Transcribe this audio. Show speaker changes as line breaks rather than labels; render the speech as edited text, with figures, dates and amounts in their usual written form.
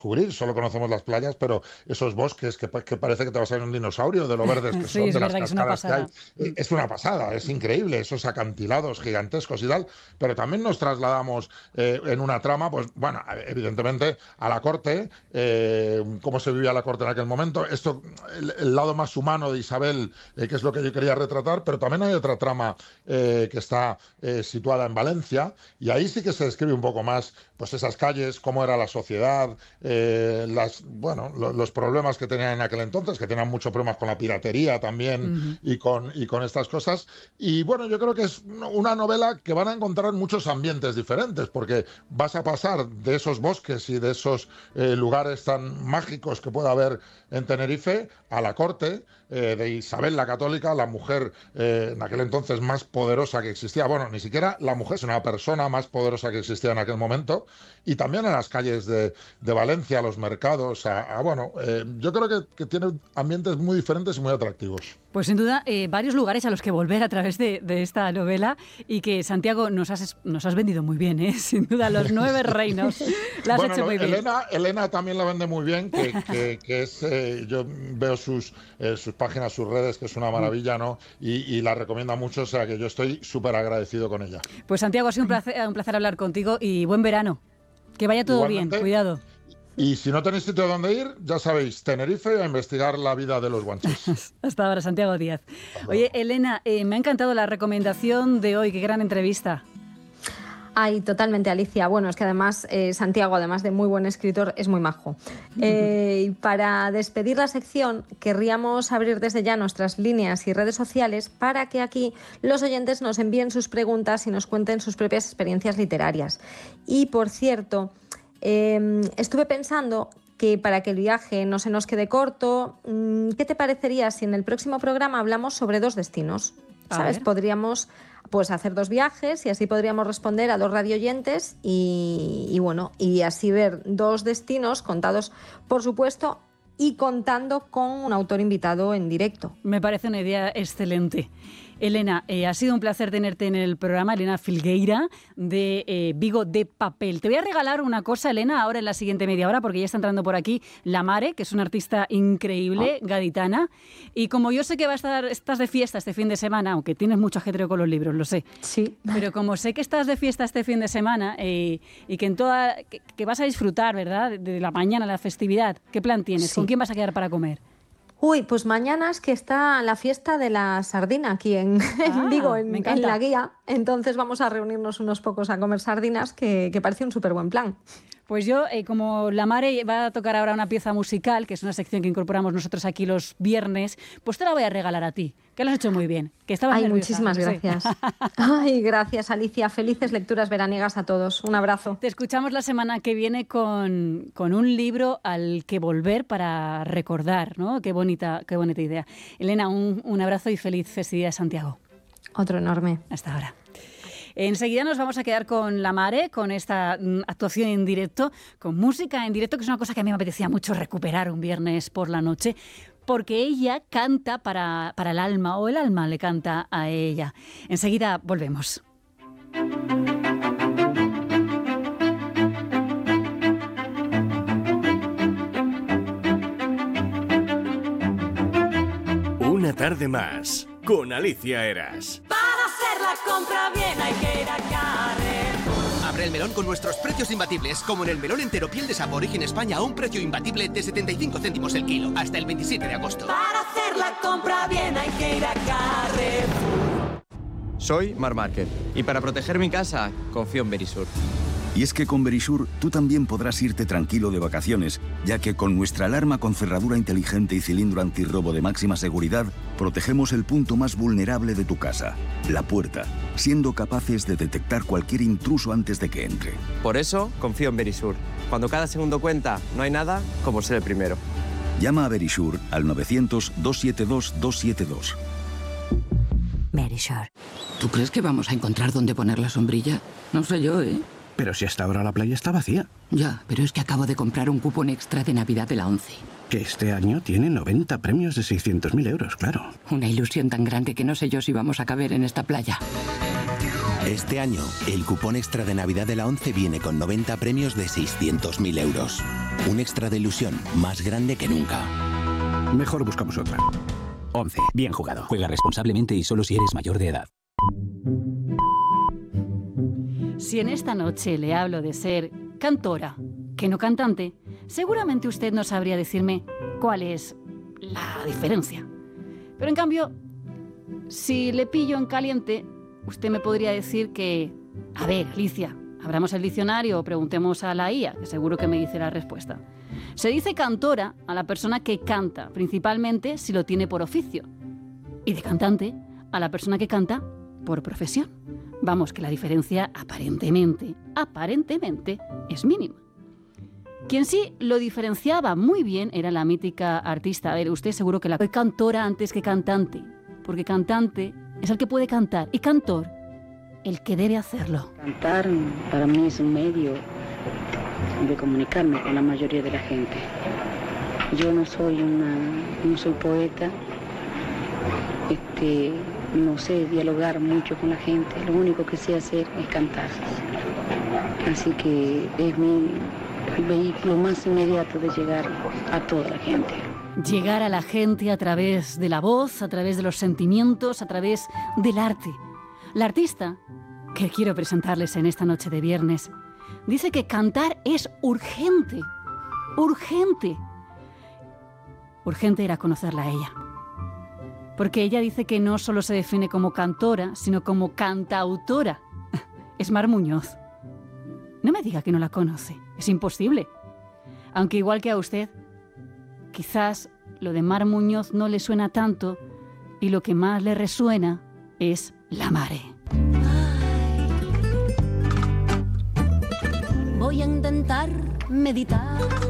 descubrir. Solo conocemos las playas, pero esos bosques que parece que te vas a ver un dinosaurio de lo verdes que
Sí,
son,
es
de las
verdad que es una
cascadas que hay.
pasada. Mm.
Es una pasada, es increíble, esos acantilados gigantescos y tal, pero también nos trasladamos en una trama, pues bueno, evidentemente a la corte, cómo se vivía la corte en aquel momento, esto, el lado más humano de Isabel, que es lo que yo quería retratar, pero también hay otra trama que está situada en Valencia, y ahí sí que se describe un poco más pues esas calles, cómo era la sociedad, bueno, los problemas que tenían en aquel entonces, que tenían muchos problemas con la piratería también
Ujú.
y con estas cosas. Y bueno, yo creo que es una novela que van a encontrar muchos ambientes diferentes, porque vas a pasar de esos bosques y de esos lugares tan mágicos que puede haber en Tenerife a la corte de Isabel la Católica, la mujer en aquel entonces más poderosa que existía. Bueno, ni siquiera la mujer, es una persona más poderosa que existía en aquel momento. Y también en las calles de Valencia, los mercados. Bueno, yo creo que tiene ambientes muy diferentes y muy atractivos.
Pues sin duda, varios lugares a los que volver a través de esta novela y que, Santiago, nos has vendido muy bien, ¿eh? Sin duda, Los Nueve Reinos. La has
Bueno,
hecho muy bien.
Elena también la vende muy bien, que es, yo veo sus páginas, sus redes, que es una maravilla, ¿no? Y la recomienda mucho, o sea que yo estoy súper agradecido con ella.
Pues Santiago, ha sido un placer hablar contigo y buen verano. Que vaya todo bien,
Igualmente,
cuidado.
y si no tenéis sitio donde ir, ya sabéis, Tenerife, a investigar la vida de los guanches.
Hasta ahora, Santiago Díaz.
Hasta
Oye,
luego.
Elena, me ha encantado la recomendación de hoy, qué gran entrevista.
Ay, totalmente, Alicia. Bueno, es que además Santiago, además de muy buen escritor, es muy majo. Y para despedir la sección, querríamos abrir desde ya nuestras líneas y redes sociales para que aquí los oyentes nos envíen sus preguntas y nos cuenten sus propias experiencias literarias. Y, por cierto, estuve pensando que para que el viaje no se nos quede corto, ¿qué te parecería si en el próximo programa hablamos sobre 2 destinos? ¿Sabes? Podríamos hacer 2 viajes y así podríamos responder a 2 radioyentes y bueno, y así ver 2 destinos contados, por supuesto, y contando con un autor invitado en directo.
Me parece una idea excelente. Elena, ha sido un placer tenerte en el programa, Elena Filgueira, de Vigo de Papel. Te voy a regalar una cosa, Elena, ahora en la siguiente media hora, porque ya está entrando por aquí La Mare, que es una artista increíble, gaditana. Y como yo sé que estás de fiesta este fin de semana, aunque tienes mucho ajetreo con los libros, lo sé.
Sí.
Pero como sé que estás de fiesta este fin de semana y que vas a disfrutar, ¿verdad?, de la mañana, la festividad, ¿qué plan tienes?
Sí.
¿Con quién vas a quedar para comer?
Uy, pues mañana es que está la fiesta de la sardina aquí en Vigo,
me
en
encanta.
la guía. Entonces vamos a reunirnos unos pocos a comer sardinas, que parece un súper buen plan.
Pues yo, como La Mare va a tocar ahora una pieza musical, que es una sección que incorporamos nosotros aquí los viernes, pues te la voy a regalar a ti, que lo has hecho muy bien, que estabas
Ay,
nerviosa,
muchísimas
lo sé.
gracias. Ay, gracias, Alicia. Felices lecturas veraniegas a todos. Un abrazo.
Te escuchamos la semana que viene con un libro al que volver para recordar, ¿no? Qué bonita idea. Elena, un abrazo y feliz festividad, Santiago.
Otro enorme.
Hasta ahora. Enseguida nos vamos a quedar con La Mare, con esta actuación en directo, con música en directo, que es una cosa que a mí me apetecía mucho recuperar un viernes por la noche, porque ella canta para el alma, o el alma le canta a ella. Enseguida volvemos.
Una tarde más, con Alicia Eras.
Para hacer la compra bien hay que ir a Carrefour.
Abre el melón con nuestros precios imbatibles, como en el melón entero piel de sapo Origen España a un precio imbatible de 75 céntimos el kilo, hasta el 27 de agosto.
Para hacer la compra bien hay que ir a Carrefour.
Soy Marc Márquez y para proteger mi casa confío en Verisur.
Y es que con Verisur tú también podrás irte tranquilo de vacaciones, ya que con nuestra alarma con cerradura inteligente y cilindro antirrobo de máxima seguridad, protegemos el punto más vulnerable de tu casa, la puerta, siendo capaces de detectar cualquier intruso antes de que entre.
Por eso confío en Verisur. Cuando cada segundo cuenta, no hay nada como ser el primero.
Llama a Verisur al 900-272-272.
Verisur. ¿Tú crees que vamos a encontrar dónde poner la sombrilla? No sé yo, ¿eh?
Pero si hasta ahora la playa está vacía.
Ya, pero es que acabo de comprar un cupón extra de Navidad de la ONCE.
Que este año tiene 90 premios de 600.000 euros, claro.
Una ilusión tan grande que no sé yo si vamos a caber en esta playa.
Este año, el cupón extra de Navidad de la ONCE viene con 90 premios de 600.000 euros. Un extra de ilusión más grande que nunca.
Mejor buscamos otra.
11. Bien jugado. Juega responsablemente y solo si eres mayor de edad.
Si en esta noche le hablo de ser cantora, que no cantante, seguramente usted no sabría decirme cuál es la diferencia. Pero en cambio, si le pillo en caliente, usted me podría decir que... A ver, Alicia, abramos el diccionario o preguntemos a la IA, que seguro que me dice la respuesta. Se dice cantora a la persona que canta, principalmente si lo tiene por oficio. Y de cantante a la persona que canta por profesión. Vamos, que la diferencia aparentemente es mínima. Quien sí lo diferenciaba muy bien era la mítica artista. A ver, usted seguro que la fue cantora antes que cantante, porque cantante es el que puede cantar y cantor el que debe hacerlo.
Cantar para mí es un medio de comunicarme con la mayoría de la gente. Yo no soy poeta, no sé dialogar mucho con la gente, lo único que sé hacer es cantar. Así que es mi vehículo más inmediato de llegar a toda la gente.
Llegar a la gente a través de la voz, a través de los sentimientos, a través del arte. La artista, que quiero presentarles en esta noche de viernes, dice que cantar es urgente. Urgente. Urgente era conocerla a ella. Porque ella dice que no solo se define como cantora, sino como cantautora. Es Mar Muñoz. No me diga que no la conoce. Es imposible. Aunque igual que a usted, quizás lo de Mar Muñoz no le suena tanto y lo que más le resuena es La Mare.
Voy a intentar meditar